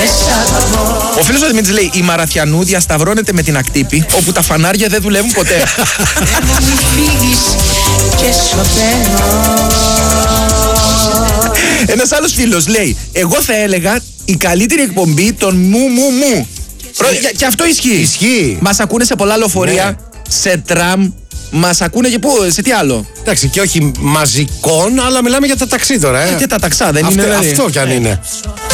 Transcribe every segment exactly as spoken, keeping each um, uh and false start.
Ο φίλος ο Δημήτρης λέει: η Μαραθιανού διασταυρώνεται με την Ακτύπη, όπου τα φανάρια δεν δουλεύουν ποτέ. Ένας άλλος φίλος λέει: εγώ θα έλεγα η καλύτερη εκπομπή των μου μου μου. Και αυτό ισχύει. Ισχύει. Μας ακούνε σε πολλά λεωφορεία, ναι. σε τραμ. Μας ακούνε και πού, σε τι άλλο. Εντάξει, και όχι μαζικών, αλλά μιλάμε για τα ταξί τώρα. Ε. Και τα ταξά, δεν αυτό, είναι. Δηλαδή. Αυτό κι αν ε. είναι.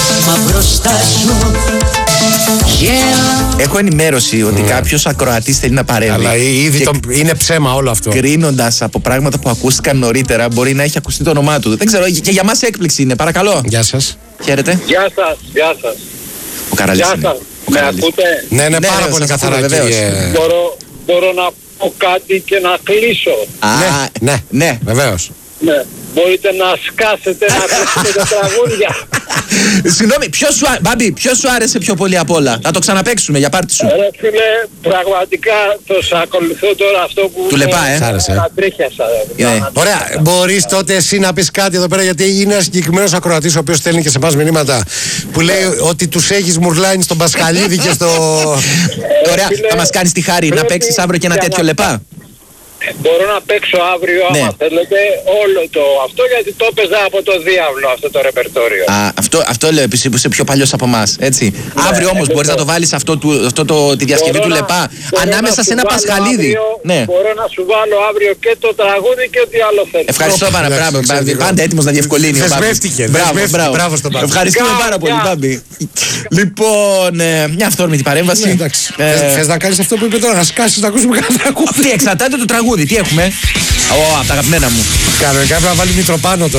Έχω ενημέρωση ότι mm. κάποιος ακροατής θέλει να παρέμβει. Αλλά ήδη το, είναι ψέμα όλο αυτό. Κρίνοντας από πράγματα που ακούστηκαν νωρίτερα, μπορεί να έχει ακουστεί το όνομά του. Δεν ξέρω, και για μας έκπληξη είναι. Παρακαλώ. Γεια σας. Χαίρετε. Γεια σας, γεια σας. Ο Καραλής. Γεια σας. Με ακούτε? Ναι, ναι, πάρα ναι, πολύ καθαρά. Μπορώ, μπορώ να πω κάτι και να κλείσω. Α, ναι, ναι, ναι. βεβαίως. Ναι. Μπορείτε να σκάσετε να ακούσετε τα τραγούδια. Συγγνώμη, ποιος σου, Μπάμπη, ποιος σου άρεσε πιο πολύ απ' όλα? Θα το ξαναπαίξουμε για πάρτι σου. Ρε φίλε, πραγματικά το ακολουθώ τώρα αυτό που... Του Λεπά, ε. Αντρίχιασα. Ωραία, μπορείς τότε εσύ να πεις κάτι εδώ πέρα, γιατί είναι ένας συγκεκριμένος ακροατής ο οποίος στέλνει και σε εμάς μηνύματα που λέει ότι τους έχεις μουρλάνει στον Πασχαλίδη και στο... Ωραία, θα μας κάνεις τη χάρη να παίξεις αύριο και ένα τέτοιο Λεπά? Μπορώ να παίξω αύριο, ναι. άμα θέλετε, όλο το αυτό, γιατί το έπαιζα από το διάβλο αυτό το ρεπερτόριο. Α, αυτό, αυτό λέω επίσης που είσαι πιο παλιός από εμάς, έτσι. Ναι, αύριο όμως μπορείς να το βάλεις αυτό, του, αυτό το, τη διασκευή μπορώ του να, Λεπά ανάμεσα σε ένα Πασχαλίδι. Αύριο, ναι. Μπορώ να σου βάλω αύριο και το τραγούδι και ό,τι άλλο θέλει. Ευχαριστώ πάρα πολύ. Πάντα έτοιμος να διευκολύνει. Δεσμεύτηκε. Μπράβο στον Μπάμπη. Ευχαριστούμε πάρα πολύ, Μπάμπη. Λοιπόν, μια αυθόρμητη παρέμβαση. Θες να κάνεις αυτό που είπε τώρα, να σκάσεις να ακούσουμε κάτι τραγούδι? Τι εξαρτάται το τραγούδι, τι έχουμε? Ω, από τα αγαπημένα μου. Κανονικά πρέπει να βάλει Μητροπάνο τώρα.